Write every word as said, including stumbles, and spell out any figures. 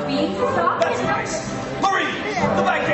beans and stuff. That's nice. Marie, go back